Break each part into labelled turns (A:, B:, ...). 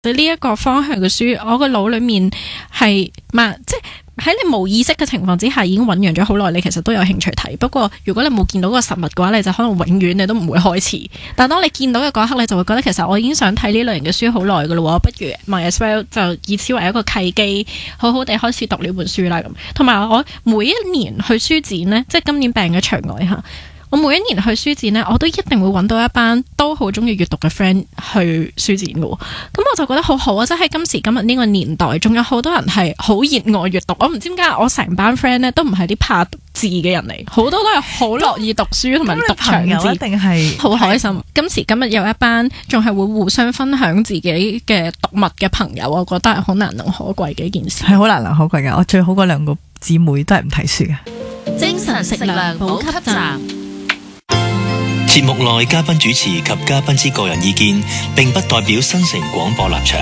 A: 呢一個方向嘅書，我個腦裏面係即係喺你冇意識嘅情況之下已經醞釀咗好耐，你其實都有興趣睇。不過如果你冇見到個實物嘅話，你就可能永遠你都唔會開始。但係當你見到嘅嗰一刻，你就會覺得其實我已經想睇呢類型嘅書好耐噶啦，不如 might as well 就以此為一個契機，好好地開始讀呢本書啦。咁同埋我每一年去書展呢，即係今年病咗場外嚇。我每一年去書展呢，我都一定會揾到一班都好中意閱讀嘅 friend 去書展嘅，咁我就覺得好好啊！即係喺今時今日呢個年代，仲有好多人係好熱愛閱讀。我唔知點解我成班 friend 呢都唔係啲怕字嘅人嚟，好多都係好樂意讀書同埋讀長字，
B: 一定係
A: 好開心。今時今日有一班仲係會互相分享自己嘅讀物嘅朋友，我覺得係好難能可貴嘅一件事。
B: 係好難能可貴㗎。我最好嗰兩個姊妹都係唔睇書嘅。
C: 精神食糧補給站。
D: 節目內嘉賓主持及嘉賓之個人意見，並不代表新城廣播立場。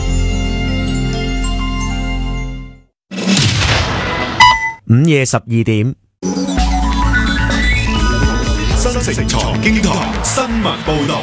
E: 午夜12點，
F: 新城財經台新聞報道。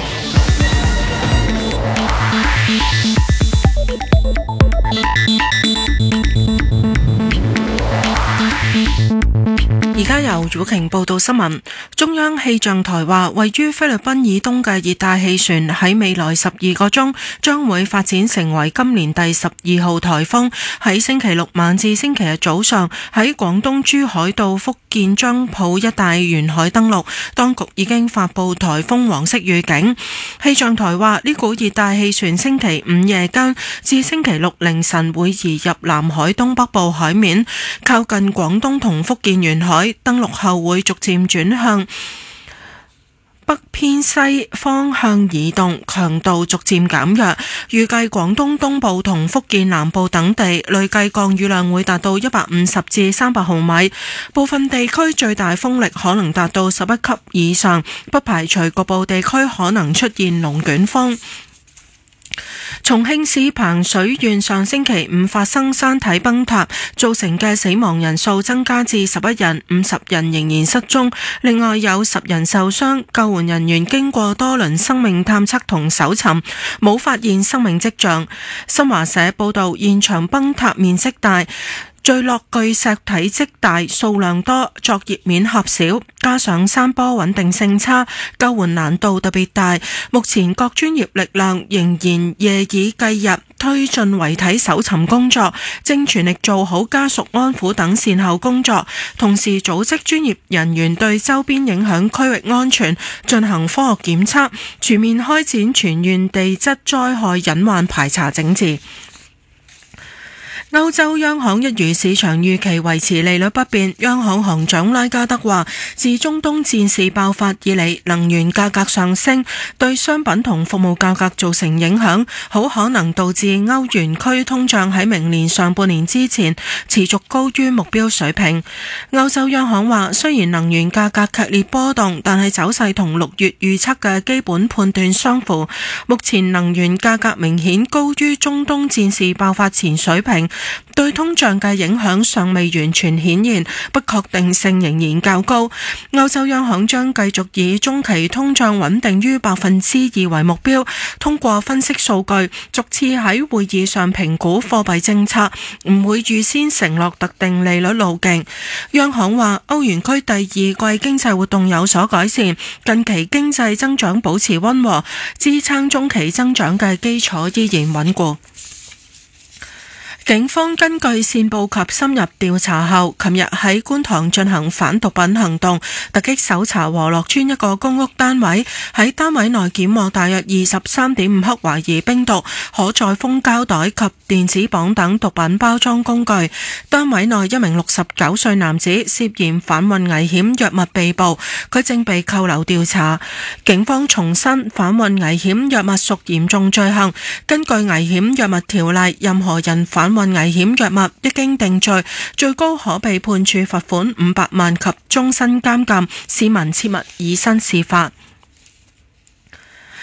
G: 而家由祖瓊報道新聞。中央氣象台話，位於菲律賓以東嘅熱帶氣旋喺未來12個鐘將會發展成為今年第12號颱風，喺星期六晚至星期日早上喺廣東珠海到福建漳浦一帶沿海登陸，當局已經發布颱風黃色預警。氣象台話，呢股熱帶氣旋星期五夜間至星期六凌晨會移入南海東北部海面，靠近廣東同福建沿海，登陸後會逐漸轉向北偏西方向移動，強度逐漸減弱。預計廣東東部同福建南部等地累計降雨量會達到150至300毫米，部分地區最大風力可能達到11級以上，不排除局部地區可能出現龍捲風。重慶市彭水縣上星期五發生山體崩塌，造成嘅死亡人數增加至11人，50人仍然失蹤，另外有10人受傷。救援人員經過多輪生命探測同搜尋，冇發現生命跡象。新華社報道，現場崩塌面積大，墜落巨石體積大，數量多，作業面狹小，加上山坡穩定性差，救援難度特別大。目前各專業力量仍然夜以繼日推進遺體搜尋工作，正全力做好家屬安撫等善後工作，同時組織專業人員對周邊影響區域安全進行科學檢測，全面開展全縣地質災害隱患排查整治。歐洲央行一如市場預期維持利率不變，央行行長拉加德話，自中東戰事爆發以嚟，能源價格上升對商品同服務價格造成影響，好可能導致歐元區通脹喺明年上半年之前持續高於目標水平。歐洲央行話，雖然能源價格劇烈波動，但係走勢同6月預測嘅基本判斷相符，目前能源價格明顯高於中東戰事爆發前水平，對通脹嘅影響尚未完全顯現，不確定性仍然較高。歐洲央行將繼續以中期通脹穩定於2%為目標，通過分析數據，逐次喺會議上評估貨幣政策，唔會預先承諾特定利率路徑。央行話，歐元區第二季經濟活動有所改善，近期經濟增長保持溫和，支撐中期增長嘅基礎依然穩固。警方根據線報及深入調查後，琴日喺觀塘進行反毒品行動，突擊搜查和樂村一個公屋單位，喺單位內檢獲大約23.5克懷疑冰毒、可載封膠袋及電子磅等毒品包裝工具。單位內一名69歲男子涉嫌販運危險藥物被捕，佢正被扣留調查。警方重申，販運危險藥物屬嚴重罪行，根據危險藥物條例，任何人販運危險藥物一經定罪，最高可被判處罰款500萬及終身監禁，市民切勿以身試法。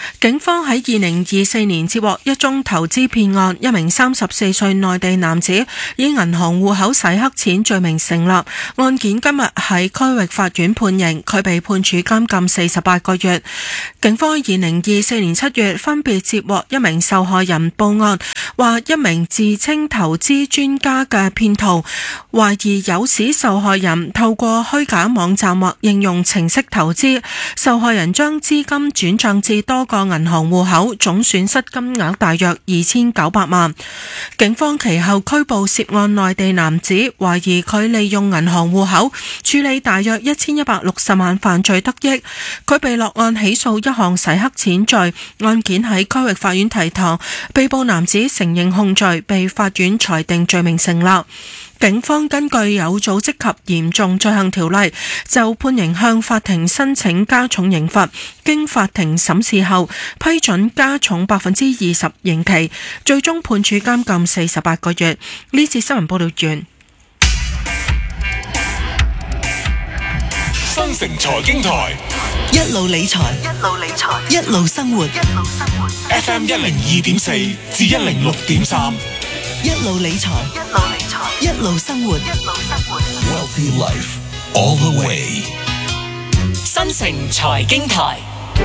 G: 警方喺2024年接獲一宗投資騙案，一名34歲內地男子以銀行戶口洗黑錢罪名成立，案件今日喺區域法院判刑，佢被判處監禁48個月。警方喺2024年7月分別接獲一名受害人報案，話一名自稱投資專家嘅騙徒懷疑誘使受害人透過虛假網站或應用程式投資，受害人將資金轉賬至多個銀行戶口，總損失金額大約2900萬。警方其後拘捕涉案內地男子，懷疑佢利用銀行戶口處理大約1160萬犯罪得益。佢被落案起訴一項洗黑錢罪，案件喺區域法院提堂，被捕男子承認控罪，被法院裁定罪名成立。警方根據有組織及嚴重罪行條例，就判刑向法庭申請加重刑罰，經法庭審視後批准加重20%刑期，最終判處監禁48個月。呢次新聞報道完。
F: 新城財經台
H: 一路理財，一路生活。
F: FM 102.4至106.3，
H: 一路理財，一路生活。
F: Wealthy Life all the way。
C: 新城財經台，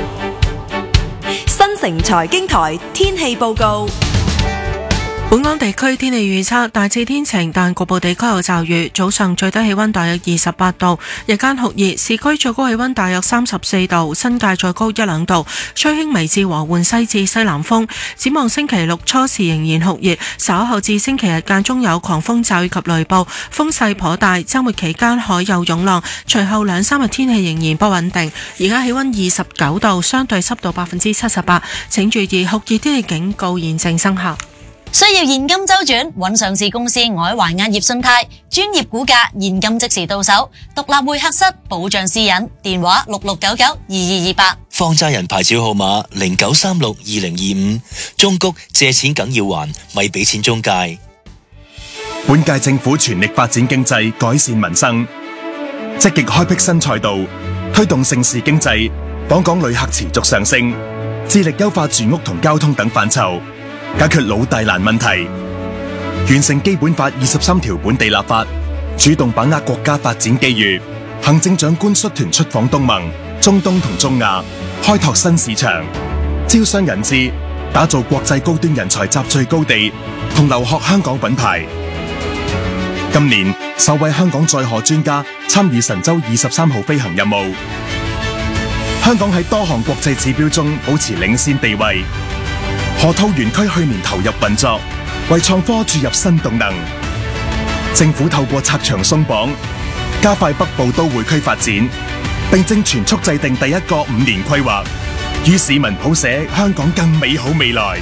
I: 新城財經台天氣報告。
G: 本港地區天氣預測大致天晴，但局部地區有驟雨。早上最低氣溫大約28度，日間酷熱，市區最高氣溫大約34度，新界再高1-2度，吹輕微至和緩西至西南風。展望星期六初時仍然酷熱，稍後至星期日間中有狂風驟雨及雷暴，風勢頗大。週末期間海有湧浪，隨後2-3日天氣仍然不穩定。而家氣溫29度，相對濕度78%，請注意酷熱天氣警告現正生效。
J: 需要現金周轉，揾上市公司外環亞業信貸，專業估價，現金即時到手，獨立會客室，保障私隱，電話66992228。
D: 放債人牌照號碼09362025，中谷借錢梗要還，咪俾錢中介。
F: 本屆政府全力發展經濟，改善民生，積極開闢新賽道，推動盛事經濟，訪港旅客持續上升，致力優化住屋同交通等範疇，解決老大難問題，完成基本法23條本地立法，主動把握國家發展機遇。行政長官率團出訪東盟、中東同中亞，開拓新市場，招商引資，打造國際高端人才集聚高地，同留學香港品牌。今年首位香港載荷專家參與神舟23號飛行任務，香港喺多項國際指標中保持領先地位。河套園區去年投入運作，為創科注入新動能。政府透過拆牆鬆綁，加快北部都會區發展，並正全速制定第一個5年規劃，與市民譜寫香港更美好未來。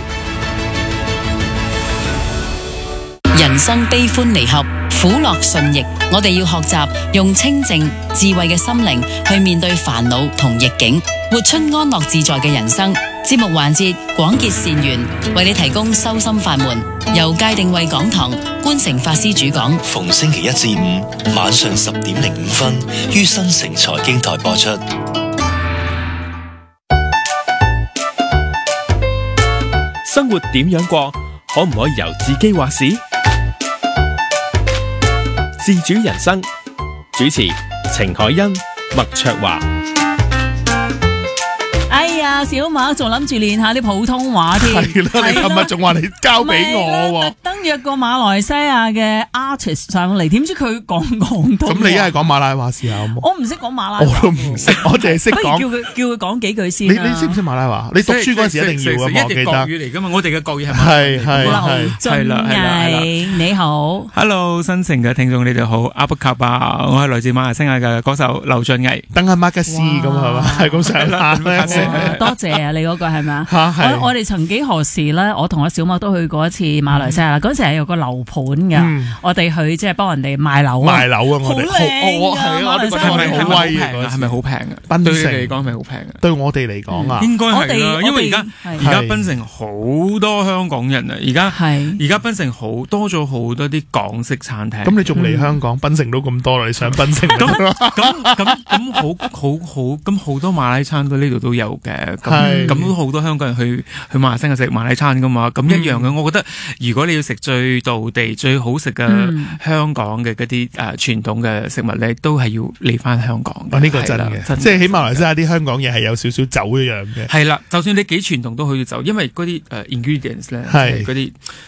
J: 人生悲歡離合，苦樂順逆，我哋要學習用清靜智慧嘅心靈去面對煩惱同逆境，活出安樂自在嘅人生。節目環節廣結善緣，為你提供修心法門，由界定慧講堂觀誠法師主講，
D: 逢星期1至5晚上10點05分於新城財經台播出。
K: 生活點樣過，可唔可以由自己話事？自主人生，主持程海欣、麥卓華。
L: 哎呀，小馬仲諗住練下啲普通話添，
M: 係啦，你琴日仲話你交俾我喎，
L: 特登約個馬來西亞嘅 artist 上嚟，點知佢講廣東話。
M: 咁你一係講馬拉話試下好冇？
L: 我唔識講馬拉話，
M: 我都唔識，我淨係識講。
L: 不如叫佢講幾句先。
M: 你識唔識馬拉話？你讀書嗰陣時一定要啊，我記得。
K: 國語嚟噶嘛，我哋嘅國語係
L: 劉俊毅，你好
K: ，Hello， 新城嘅聽眾你哋好，阿布卡吧，我係來自馬來西亞嘅歌手劉俊毅，
M: 等下馬吉斯咁係嘛，係咁上下咩？
L: 多謝啊！你嗰個係咪啊？我哋曾幾何時咧，我同阿小馬都去過一次馬來西亞，嗰陣時係有個樓盤嘅，我哋去即係幫人哋賣樓啊！
M: 賣樓啊！我哋
K: 我哋係咪好威啊？係咪好平啊？對你嚟講係咪好平啊？對我哋嚟講啊，應該係啦，因為而家檳城好多香港人啊！而家檳城多咗好多啲港式餐廳。
M: 咁你仲嚟香港？檳城都咁多啦，你上檳城咁好多馬拉餐都呢度都有嘅。
K: 咁都好多香港人去馬來西亞食馬拉餐噶嘛，咁一樣嘅。我覺得如果你要食最道地、最好食嘅香港嘅嗰啲傳統嘅食物咧，都係要嚟翻香港。
M: 呢個真嘅，即係起馬來西亞啲香港嘢係有少少走一樣嘅。
K: 係啦，就算你幾傳統都可以走，因為嗰啲ingredients 咧，嗰啲